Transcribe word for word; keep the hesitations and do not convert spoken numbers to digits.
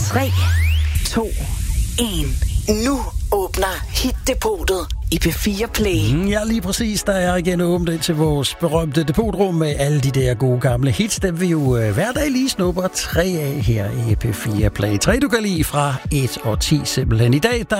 tre, to, en. Nu åbner Hit-depotet i P fire Play. Mm, ja, lige præcis. Der er igen åbent til vores berømte depotrum med alle de der gode gamle hits, dem vi jo øh, hver dag lige snupper tre af her i P fire Play. Tre, du kan lide fra et og ti simpelthen. I dag, der